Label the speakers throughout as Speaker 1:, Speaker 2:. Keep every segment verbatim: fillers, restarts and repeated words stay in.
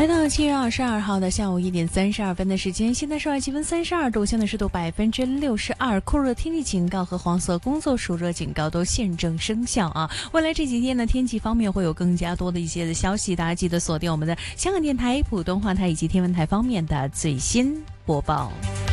Speaker 1: 来到七月二十二号的下午一点三十二分的时间，现在室外气温三十二度，相对湿度百分之六十二，酷热天气警告和黄色工作暑热警告都现正生效啊！未来这几天呢，天气方面会有更加多的一些的消息，大家记得锁定我们的香港电台普通话台以及天文台方面的最新播报。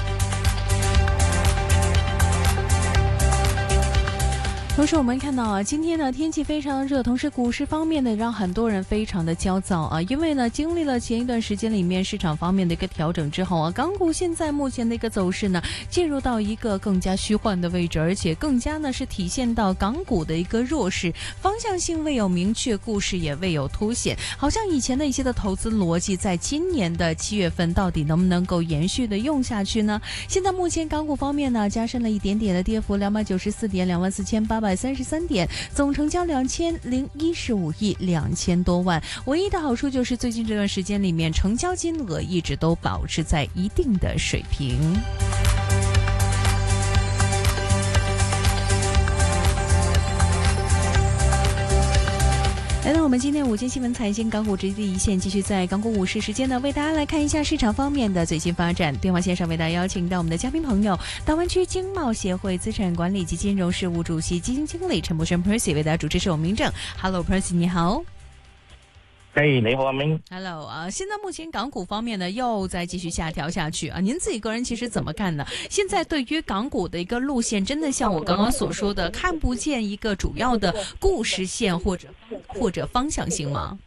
Speaker 1: 同时我们看到啊，今天呢天气非常热，同时股市方面呢让很多人非常的焦躁啊，因为呢经历了前一段时间里面市场方面的一个调整之后啊，港股现在目前的一个走势呢进入到一个更加虚幻的位置，而且更加呢是体现到港股的一个弱势，方向性未有明确，故事也未有凸显，好像以前的一些的投资逻辑在今年的七月份到底能不能够延续的用下去呢？现在目前港股方面呢加深了一点点的跌幅，两百九十四点，两万四千八百三十三点，总成交两千零一十五亿两千多万。唯一的好处就是最近这段时间里面成交金额一直都保持在一定的水平。来到我们今天午间新闻财经港股直击一线，继续在港股午市时间呢，为大家来看一下市场方面的最新发展。电话线上为大家邀请到我们的嘉宾朋友，大湾区经贸协会资产管理及金融事务主席基金经理陈柏轩 Percy 为大家主持是我明正。Hello Percy， 你好。
Speaker 2: 嘿、hey, 你好阿明。
Speaker 1: Hello 啊，现在目前港股方面呢又在继续下调下去啊，您自己个人其实怎么看呢？现在对于港股的一个路线，真的像我刚刚所说的，看不见一个主要的故事線或者或者方向性嗎？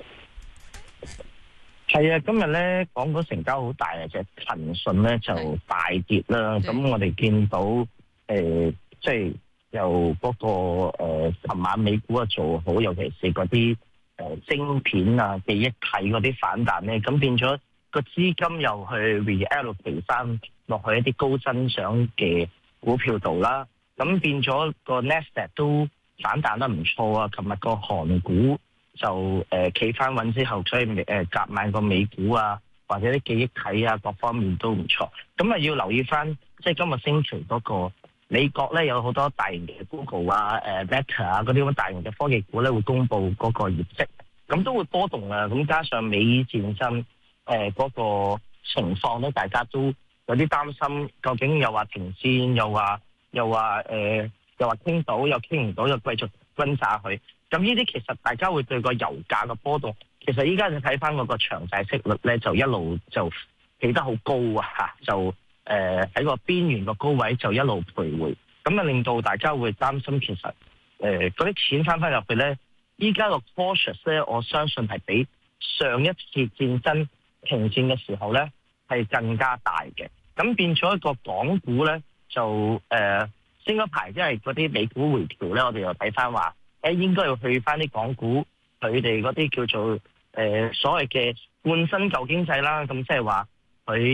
Speaker 2: 係啊，今日咧港股成交好大啊，隻騰訊咧就大跌啦。咁我哋見到誒、呃，即係由嗰、那個誒，琴、呃、晚美股啊做好，尤其是嗰啲誒晶片啊、記憶體嗰啲反彈咧，咁變咗個資金又去 reallocate 翻落去一啲高增長嘅股票度啦。咁變咗個 Nasdaq 都反彈得唔錯啊！琴日個韓股就誒企翻穩之後，所以誒夾埋個美股啊，或者啲記憶體啊，各方面都唔錯。咁啊要留意翻，即係今日星期嗰個美國咧有好多大型嘅 Google 啊、誒 Meta 啊嗰啲咁大型嘅科技股咧會公布嗰個業績，咁都會波動啊。咁加上美戰爭誒嗰個情況咧，大家都有啲擔心，究竟又話停戰，又話又話誒、呃、又話傾到，又傾唔到，又繼續轟炸佢。咁呢啲其實大家會對個油價嘅波動，其實依家你睇翻嗰個長債息率咧，就一路就企得好高啊嚇，就誒喺、呃、個邊緣個高位就一路徘徊，咁啊令到大家會擔心其實誒嗰啲錢翻翻入去咧，依家個 cautious 咧，我相信係比上一次戰爭停戰嘅時候咧係更加大嘅。咁變咗一個港股咧就誒、呃、升咗排，因為嗰啲美股回調咧，我哋又睇翻話。誒應該要去翻啲港股，佢哋嗰啲叫做誒、呃、所謂嘅換新舊經濟啦，咁即係話佢。